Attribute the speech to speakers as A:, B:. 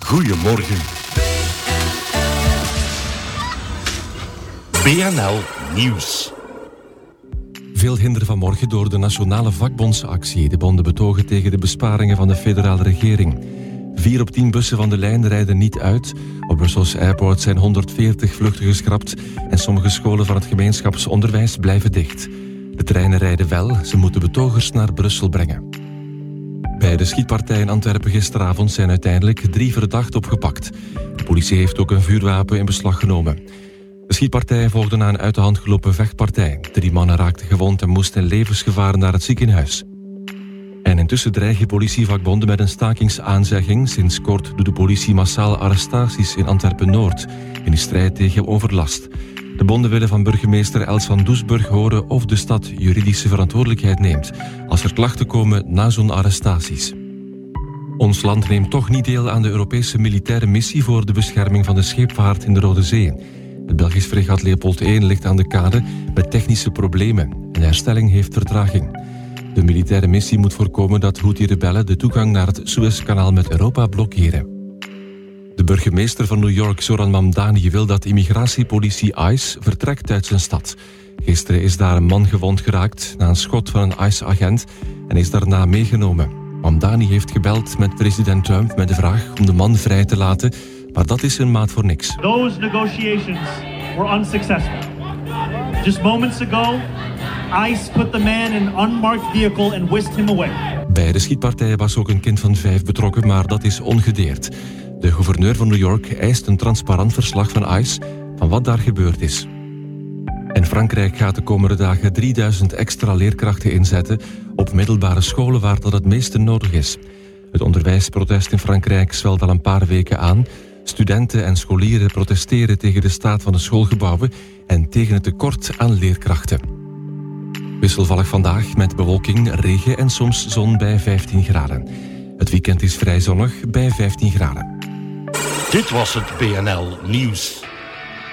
A: Goedemorgen. BNL Nieuws.
B: Veel hinder vanmorgen door de nationale vakbondsactie. De bonden betogen tegen de besparingen van de federale regering. 4 op 10 bussen van de lijn rijden niet uit. Op Brussels Airport zijn 140 vluchten geschrapt en sommige scholen van het gemeenschapsonderwijs blijven dicht. De treinen rijden wel, ze moeten betogers naar Brussel brengen. Bij de schietpartij in Antwerpen gisteravond zijn uiteindelijk 3 verdachten opgepakt. De politie heeft ook een vuurwapen in beslag genomen. De schietpartij volgde na een uit de hand gelopen vechtpartij. 3 mannen raakten gewond en moesten in levensgevaar naar het ziekenhuis. En intussen dreigen politievakbonden met een stakingsaanzegging. Sinds kort doet de politie massaal arrestaties in Antwerpen-Noord in de strijd tegen overlast. De bonden willen van burgemeester Els van Doesburg horen of de stad juridische verantwoordelijkheid neemt als er klachten komen na zo'n arrestaties. Ons land neemt toch niet deel aan de Europese militaire missie voor de bescherming van de scheepvaart in de Rode Zee. Het Belgisch fregat Leopold I ligt aan de kade met technische problemen en de herstelling heeft vertraging. De militaire missie moet voorkomen dat Houthi-rebellen de toegang naar het Suezkanaal met Europa blokkeren. De burgemeester van New York, Zoran Mamdani, wil dat immigratiepolitie ICE vertrekt uit zijn stad. Gisteren is daar een man gewond geraakt na een schot van een ICE-agent en is daarna meegenomen. Mamdani heeft gebeld met president Trump met de vraag om de man vrij te laten, maar dat is een maat voor niks.
C: Those negotiations were unsuccessful. Just moments ago, ICE put the man in an unmarked vehicle and whisked him away.
B: Bij de schietpartij was ook een kind van 5 betrokken, maar dat is ongedeerd. De gouverneur van New York eist een transparant verslag van ICE van wat daar gebeurd is. En Frankrijk gaat de komende dagen 3000 extra leerkrachten inzetten op middelbare scholen waar dat het meeste nodig is. Het onderwijsprotest in Frankrijk zwelt al een paar weken aan. Studenten en scholieren protesteren tegen de staat van de schoolgebouwen en tegen het tekort aan leerkrachten. Wisselvallig vandaag met bewolking, regen en soms zon bij 15 graden. Het weekend is vrij zonnig bij 15 graden.
A: Dit was het BNL Nieuws.